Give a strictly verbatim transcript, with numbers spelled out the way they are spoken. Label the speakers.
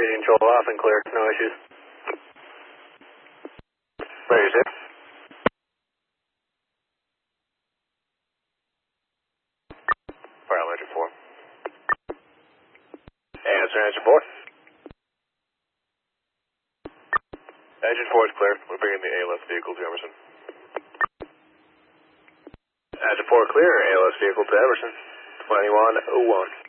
Speaker 1: reading Joel off and clear, no issues.
Speaker 2: Where is it? Fire engine four. Answer, engine four. Engine four is clear. We're bringing the A L S vehicle to Emerson. Engine four clear, A L S vehicle to Emerson. twenty-one oh one.